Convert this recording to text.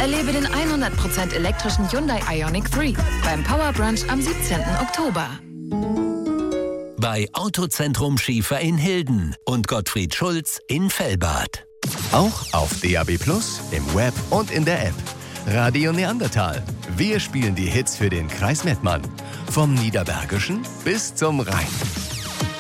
Erlebe den 100% elektrischen Hyundai Ioniq 3 beim Power Brunch am 17. Oktober. Bei Autozentrum Schiefer in Hilden und Gottfried Schulz in Fellbad. Auch auf DAB+, im Web und in der App. Radio Neandertal. Wir spielen die Hits für den Kreis Mettmann. Vom Niederbergischen bis zum Rhein.